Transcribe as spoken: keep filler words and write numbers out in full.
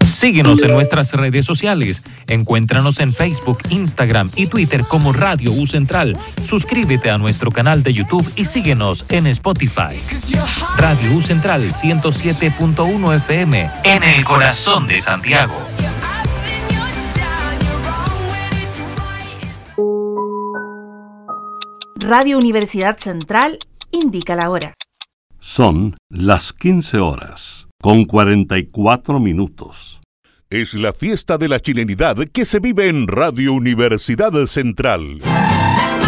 Síguenos en nuestras redes sociales. Encuéntranos en Facebook, Instagram y Twitter como Radio U Central. Suscríbete a nuestro canal de YouTube y síguenos en Spotify. Radio U Central ciento siete punto uno F M en el corazón de Santiago. Radio Universidad Central indica la hora. Son las quince horas, con cuarenta y cuatro minutos. Es la fiesta de la chilenidad que se vive en Radio Universidad Central.